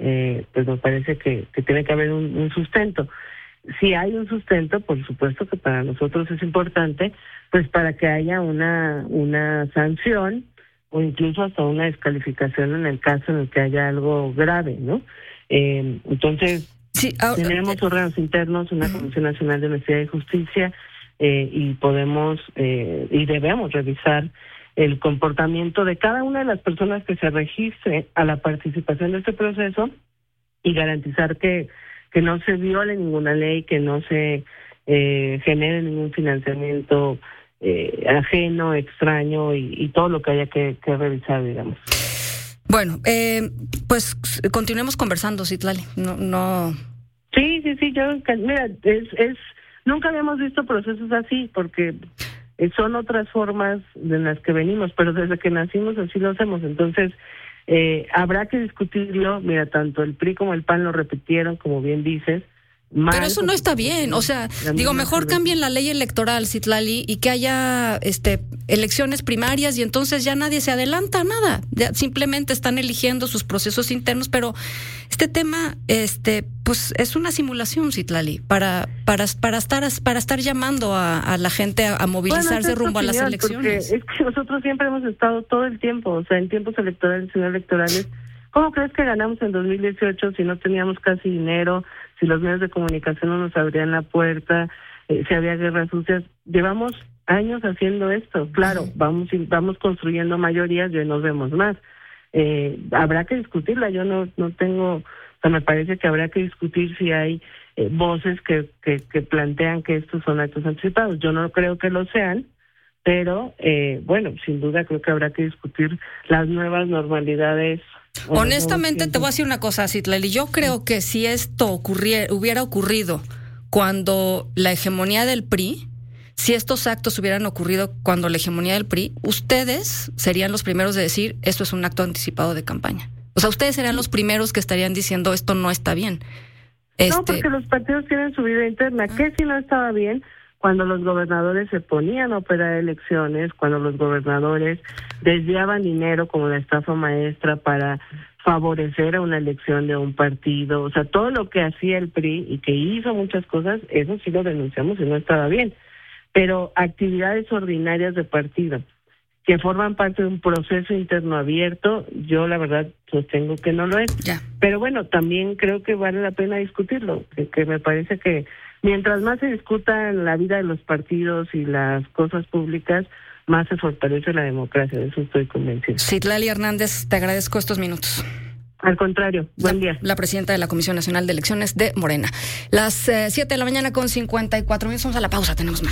pues me parece que tiene que haber un sustento. Si hay un sustento, por supuesto que para nosotros es importante, pues para que haya una sanción o incluso hasta una descalificación en el caso en el que haya algo grave, ¿no? Entonces, sí, tenemos órganos internos, una Comisión Nacional de Honestidad y Justicia, y podemos y debemos revisar el comportamiento de cada una de las personas que se registre a la participación de este proceso y garantizar que no se viole ninguna ley, que no se genere ningún financiamiento ajeno, extraño y todo lo que haya que revisar, digamos. Bueno, pues continuemos conversando, Citlali. No. Sí, mira, nunca habíamos visto procesos así, porque son otras formas de las que venimos, pero desde que nacimos así lo hacemos. Entonces, habrá que discutirlo. Mira, tanto el PRI como el PAN lo repitieron, como bien dices. Pero eso no está bien, o sea, mejor cambien la ley electoral, Citlali, y que haya elecciones primarias y entonces ya nadie se adelanta a nada, ya simplemente están eligiendo sus procesos internos, pero este tema pues es una simulación, Citlali, para estar llamando a la gente a movilizarse rumbo a las elecciones. Es que nosotros siempre hemos estado todo el tiempo, o sea, en tiempos electorales y no electorales. ¿Cómo crees que ganamos en 2018 si no teníamos casi dinero, si los medios de comunicación no nos abrían la puerta, si había guerras sucias? Llevamos años haciendo esto. Claro, vamos construyendo mayorías y hoy nos vemos más. Habrá que discutirla. Yo no tengo, o sea, me parece que habrá que discutir si hay voces que plantean que estos son actos anticipados. Yo no creo que lo sean, pero bueno, sin duda creo que habrá que discutir las nuevas normalidades. Honestamente, te voy a decir una cosa, Citlali. Yo creo que si esto hubiera ocurrido cuando la hegemonía del PRI, si estos actos hubieran ocurrido cuando la hegemonía del PRI, ustedes serían los primeros de decir esto es un acto anticipado de campaña. O sea, ustedes serían los primeros que estarían diciendo esto no está bien. No, porque los partidos tienen su vida interna. ¿Qué si no estaba bien? Cuando los gobernadores se ponían a operar elecciones, cuando los gobernadores desviaban dinero como la estafa maestra para favorecer a una elección de un partido, o sea, todo lo que hacía el PRI y que hizo muchas cosas, eso sí lo denunciamos y no estaba bien. Pero actividades ordinarias de partido que forman parte de un proceso interno abierto, yo la verdad sostengo que no lo es. Ya. Pero bueno, también creo que vale la pena discutirlo, que me parece que mientras más se discuta la vida de los partidos y las cosas públicas, más se fortalece la democracia, de eso estoy convencida. Citlali Hernández, te agradezco estos minutos. Al contrario, buen día. La presidenta de la Comisión Nacional de Elecciones de Morena. Las 7:54 a.m, vamos a la pausa, tenemos más.